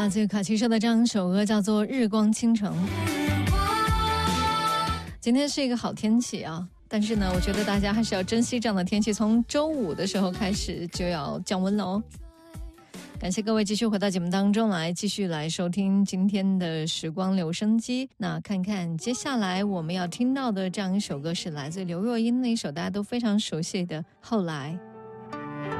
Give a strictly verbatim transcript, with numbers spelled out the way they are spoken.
来自于卡奇社的这样一首歌叫做《日光倾城》。今天是一个好天气啊，但是呢，我觉得大家还是要珍惜这样的天气，从周五的时候开始就要降温了哦。感谢各位继续回到节目当中来，继续来收听今天的时光留声机。那看看接下来我们要听到的这样一首歌是来自刘若英的一首大家都非常熟悉的《后来》。